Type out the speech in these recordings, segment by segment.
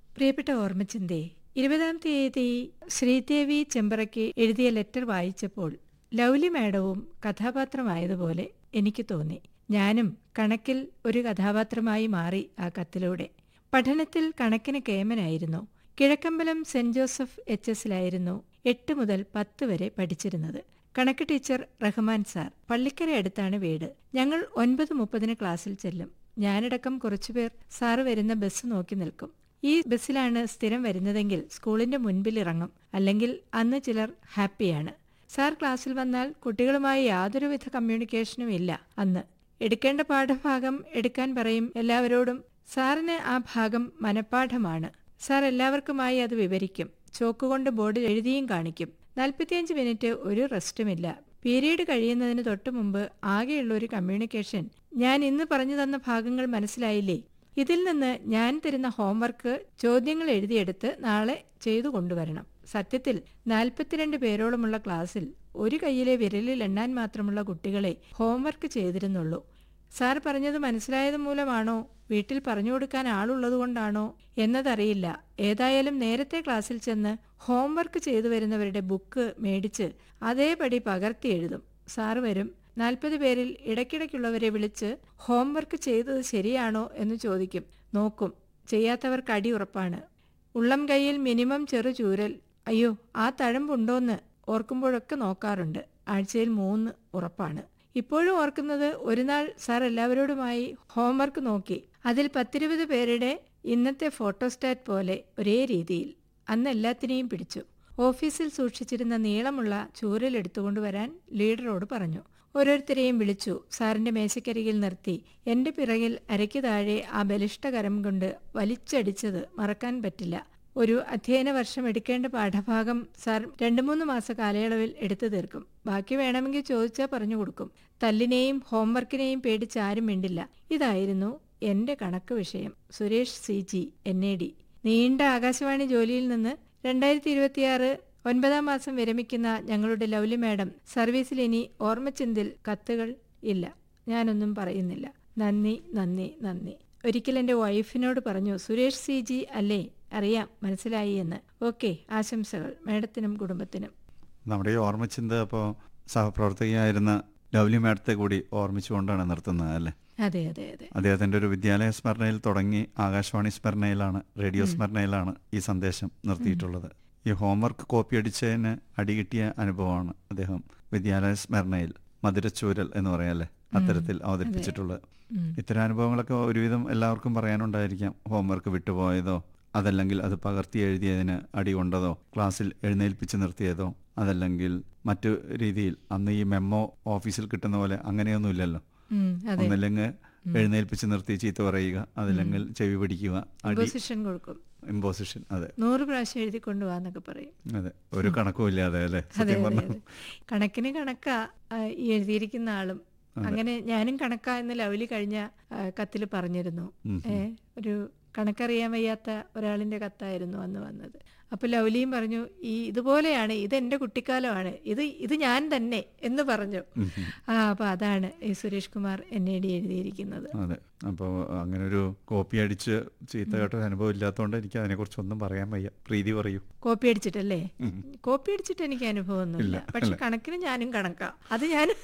പ്രിയപ്പെട്ട ഓർമ്മച്ചിന്തേ, 20-ാം തീയതി ശ്രീദേവി ചെമ്പറയ്ക്ക് എഴുതിയ ലെറ്റർ വായിച്ചപ്പോൾ ലൗലി മാഡവും കഥാപാത്രമായതുപോലെ എനിക്ക് തോന്നി. ഞാനും കണക്കിൽ ഒരു കഥാപാത്രമായി മാറി ആ കത്തിലൂടെ. പഠനത്തിൽ കണക്കിന് കേമനായിരുന്നു. കിഴക്കമ്പലം സെന്റ് ജോസഫ് HS-ലായിരുന്നു 8 മുതൽ 10 വരെ പഠിച്ചിരുന്നത്. കണക്ക് ടീച്ചർ റഹ്മാൻ സാർ. പള്ളിക്കര അടുത്താണ് വീട്. ഞങ്ങൾ 9:30 ക്ലാസ്സിൽ ചെല്ലും. ഞാനടക്കം കുറച്ചുപേർ സാറ് വരുന്ന ബസ് നോക്കി നിൽക്കും. ഈ ബസ്സിലാണ് സ്ഥിരം വരുന്നതെങ്കിൽ സ്കൂളിന്റെ മുൻപിൽ ഇറങ്ങും. അല്ലെങ്കിൽ അന്ന് ചിലർ ഹാപ്പിയാണ്. സാർ ക്ലാസ്സിൽ വന്നാൽ കുട്ടികളുമായി യാതൊരുവിധ കമ്മ്യൂണിക്കേഷനും ഇല്ല. അന്ന് എടുക്കേണ്ട പാഠഭാഗം എടുക്കാൻ പറയും എല്ലാവരോടും. സാറിന് ആ ഭാഗം മനഃപ്പാഠമാണ്. സാർ എല്ലാവർക്കുമായി അത് വിവരിക്കും. ചോക്കുകൊണ്ട് ബോർഡിൽ എഴുതിയും കാണിക്കും. 45 മിനിറ്റ് ഒരു റെസ്റ്റുമില്ല. പീരീഡ് കഴിയുന്നതിന് തൊട്ടു മുമ്പ് ആകെയുള്ള ഒരു കമ്മ്യൂണിക്കേഷൻ, ഞാൻ ഇന്ന് പറഞ്ഞു തന്ന ഭാഗങ്ങൾ മനസ്സിലായില്ലേ? ഇതിൽ നിന്ന് ഞാൻ തരുന്ന ഹോംവർക്ക് ചോദ്യങ്ങൾ എഴുതിയെടുത്ത് നാളെ ചെയ്തു കൊണ്ടുവരണം. സത്യത്തിൽ 42 പേരോളമുള്ള ക്ലാസ്സിൽ ഒരു കൈയിലെ വിരലിൽ എണ്ണാൻ മാത്രമുള്ള കുട്ടികളെ ഹോംവർക്ക് ചെയ്തിരുന്നുള്ളൂ. സാർ പറഞ്ഞത് മനസ്സിലായത് മൂലമാണോ വീട്ടിൽ പറഞ്ഞു കൊടുക്കാൻ ആളുള്ളതുകൊണ്ടാണോ എന്നതറിയില്ല. ഏതായാലും നേരത്തെ ക്ലാസ്സിൽ ചെന്ന് ഹോംവർക്ക് ചെയ്തു വരുന്നവരുടെ ബുക്ക് മേടിച്ച് അതേപടി പകർത്തി എഴുതും. സാറ് വരും. 40 പേരിൽ ഇടയ്ക്കിടയ്ക്കുള്ളവരെ വിളിച്ച് ഹോംവർക്ക് ചെയ്തത് ശരിയാണോ എന്ന് ചോദിക്കും. നോക്കും. ചെയ്യാത്തവർക്ക് അടി ഉറപ്പാണ്. ഉള്ളം കൈയിൽ മിനിമം ചെറു ചൂരൽ. അയ്യോ, ആ തഴമ്പുണ്ടോന്ന് ഓർക്കുമ്പോഴൊക്കെ നോക്കാറുണ്ട്. ആഴ്ചയിൽ 3 ഉറപ്പാണ്. ഇപ്പോഴും ഓർക്കുന്നത്, ഒരു നാൾ സാർ എല്ലാവരോടുമായി ഹോംവർക്ക് നോക്കി. അതിൽ 10-20 പേരുടെ ഇന്നത്തെ ഫോട്ടോസ്റ്റാറ്റ് പോലെ ഒരേ രീതിയിൽ. അന്ന് എല്ലാത്തിനെയും പിടിച്ചു. ഓഫീസിൽ സൂക്ഷിച്ചിരുന്ന നീളമുള്ള ചൂരൽ എടുത്തുകൊണ്ടുവരാൻ ലീഡറോട് പറഞ്ഞു. ഓരോരുത്തരെയും വിളിച്ചു. സാറിന്റെ മേശക്കരികിൽ നിർത്തി. എന്റെ പിറകിൽ അരയ്ക്ക് താഴെ ആ ബലിഷ്ഠകരം കൊണ്ട് വലിച്ചടിച്ചത് മറക്കാൻ പറ്റില്ല. ഒരു അധ്യയന വർഷം എടുക്കേണ്ട പാഠഭാഗം സാർ 2-3 മാസ കാലയളവിൽ എടുത്തു തീർക്കും. ബാക്കി വേണമെങ്കിൽ ചോദിച്ചാൽ പറഞ്ഞു കൊടുക്കും. തല്ലിനെയും ഹോംവർക്കിനെയും പേടിച്ച് ആരും മിണ്ടില്ല. ഇതായിരുന്നു എന്റെ കണക്ക് വിഷയം. Suresh CG NAD. നീണ്ട ആകാശവാണി ജോലിയിൽ നിന്ന് 2026 9-ാം മാസം വിരമിക്കുന്ന ഞങ്ങളുടെ ലൗലി മാഡം സർവീസിൽ ഇനി ഓർമ്മച്ചിന്തിൽ കത്തുകൾ ഇല്ല. ഞാനൊന്നും പറയുന്നില്ല. നന്ദി, നന്ദി, നന്ദി. ഒരിക്കൽ എൻ്റെ വൈഫിനോട് പറഞ്ഞു, സുരേഷ് CG അല്ലേ? അറിയാം, മനസ്സിലായി എന്ന്. ഓക്കെ, ആശംസകൾ മാഡത്തിനും കുടുംബത്തിനും. നമ്മുടെ ഈ ഓർമ്മച്ചിന്ത അപ്പോൾ സഹപ്രവർത്തകയായിരുന്ന ലൗലി മാഡത്തെ കൂടി ഓർമ്മിച്ചുകൊണ്ടാണ് നിർത്തുന്നത് അല്ലേ? അതെ അതെ അതെ. അദ്ദേഹത്തിൻ്റെ ഒരു വിദ്യാലയ സ്മരണയിൽ തുടങ്ങി ആകാശവാണി സ്മരണയിലാണ്, റേഡിയോ സ്മരണയിലാണ് ഈ സന്ദേശം നിർത്തിയിട്ടുള്ളത്. ഈ ഹോംവർക്ക് കോപ്പി അടിച്ചതിന് അടികിട്ടിയ അനുഭവമാണ് അദ്ദേഹം വിദ്യാലയ സ്മരണയിൽ മധുരച്ചൂരൽ എന്ന് പറയാല്ലേ അത്തരത്തിൽ അവതരിപ്പിച്ചിട്ടുള്ളത്. ഇത്തരം അനുഭവങ്ങളൊക്കെ ഒരുവിധം എല്ലാവർക്കും പറയാനുണ്ടായിരിക്കാം. ഹോംവർക്ക് വിട്ടുപോയതോ, അതല്ലെങ്കിൽ അത് പകർത്തി എഴുതിയതിന് അടി കൊണ്ടതോ, ക്ലാസ്സിൽ എഴുന്നേൽപ്പിച്ച് നിർത്തിയതോ, അതല്ലെങ്കിൽ മറ്റു രീതിയിൽ അന്ന് ഈ മെമ്മോ ഓഫീസിൽ കിട്ടുന്ന പോലെ അങ്ങനെയൊന്നും ഇല്ലല്ലോ. ഒന്നല്ലെങ്കിൽ എഴുന്നേൽപ്പിച്ച് നിർത്തി ചീത്ത പറയുക, അതല്ലെങ്കിൽ ചെവി പിടിക്കുക, ഇമ്പോസിഷൻ. അതെ, 100 പ്രാവശ്യം എഴുതി കൊണ്ടുപോവാന്നൊക്കെ പറയും. അതെ, ഒരു കണക്കും ഇല്ലാതെ അല്ലേ? സത്യം പറഞ്ഞാൽ കണക്കിന് കണക്കാ ഈ എഴുതിയിരിക്കുന്ന ആളും. അങ്ങനെ ഞാനും കണക്കാ എന്ന് ലൗലി കഴിഞ്ഞ കത്തിൽ പറഞ്ഞിരുന്നു. ഒരു കണക്കറിയാൻ വയ്യാത്ത ഒരാളിന്റെ കത്തായിരുന്നു അന്ന് വന്നത്. അപ്പൊ ലൗലിയും പറഞ്ഞു, ഇതുപോലെയാണ്, ഇതെന്റെ കുട്ടിക്കാലമാണ്, ഇത് ഞാൻ തന്നെ എന്ന് പറഞ്ഞു. അപ്പൊ അതാണ് ഈ സുരേഷ് കുമാർ NAD എഴുതിയിരിക്കുന്നത്. അതെ. അപ്പോൾ അങ്ങനെ ഒരു കോപ്പി അടിച്ച് ചീത്ത കേട്ട അനുഭവം ഇല്ലാത്തതുകൊണ്ട് എനിക്ക് അതിനെ കുറിച്ച് ഒന്നും പറയാൻ വയ്യ. പ്രീതി പറയൂ. കോപ്പി അടിച്ചിട്ടല്ലേ? കോപ്പി അടിച്ചിട്ട് എനിക്ക് അനുഭവമൊന്നുമില്ല. പക്ഷെ കണക്കിന് ഞാനും കണക്കാ. അത്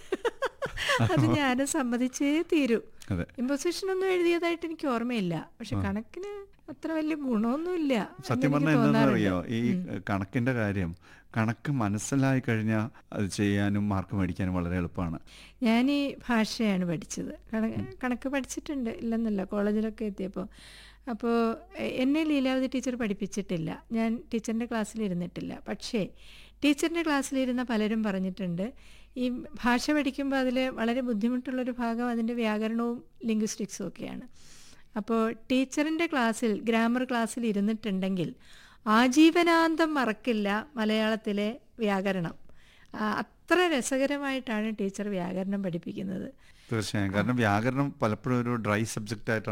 ഞാനും സമ്മതിച്ചേ തീരൂ. ഇമ്പോസിഷൻ ഒന്നും എഴുതിയതായിട്ട് എനിക്ക് ഓർമ്മയില്ല. പക്ഷെ കണക്കിന് അത്ര വലിയ ഗുണമൊന്നുമില്ല. സത്യം പറഞ്ഞാൽ എന്താണെന്നറിയോ, ഈ കണക്കിന്റെ കാര്യം, കണക്ക് മനസ്സിലായി കഴിഞ്ഞാൽ അത് ചെയ്യാനും മാർക്ക് മേടിക്കാനും വളരെ എളുപ്പമാണ്. ഞാൻ ഈ ഭാഷയാണ് പഠിച്ചത്. കണക്ക് പഠിച്ചിട്ടുണ്ട്, ഇല്ലെന്നല്ല, കോളേജിലൊക്കെ എത്തിയപ്പോൾ. അപ്പോൾ എന്നെ ലീലാവതി ടീച്ചർ പഠിപ്പിച്ചിട്ടില്ല. ഞാൻ ടീച്ചറിൻ്റെ ക്ലാസ്സിലിരുന്നിട്ടില്ല. പക്ഷേ ടീച്ചറിൻ്റെ ക്ലാസ്സിലിരുന്ന പലരും പറഞ്ഞിട്ടുണ്ട്, ഈ ഭാഷ പഠിക്കുമ്പോൾ അതിൽ വളരെ ബുദ്ധിമുട്ടുള്ളൊരു ഭാഗം അതിൻ്റെ വ്യാകരണവും ലിംഗ്വിസ്റ്റിക്സും ഒക്കെയാണ്. അപ്പോൾ ടീച്ചറിൻ്റെ ക്ലാസ്സിൽ, ഗ്രാമർ ക്ലാസ്സിൽ ഇരുന്നിട്ടുണ്ടെങ്കിൽ ആജീവനാന്തം മറക്കില്ല മലയാളത്തിലെ വ്യാകരണം. അത്ര രസകരമായിട്ടാണ് ടീച്ചർ വ്യാകരണം പഠിപ്പിക്കുന്നത്. തീർച്ചയായും. കാരണം വ്യാകരണം പലപ്പോഴും ഒരു ഡ്രൈ സബ്ജക്റ്റ് ആയിട്ടാണ്